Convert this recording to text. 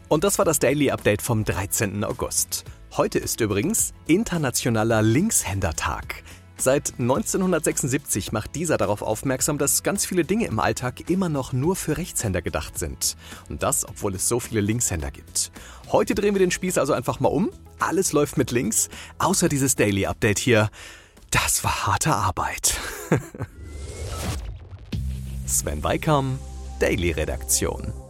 Und das war das Daily Update vom 13. August. Heute ist übrigens Internationaler Linkshändertag. Seit 1976 macht dieser darauf aufmerksam, dass ganz viele Dinge im Alltag immer noch nur für Rechtshänder gedacht sind. Und das, obwohl es so viele Linkshänder gibt. Heute drehen wir den Spieß also einfach mal um. Alles läuft mit links, außer dieses Daily Update hier. Das war harte Arbeit. Sven Weikam, Daily Redaktion.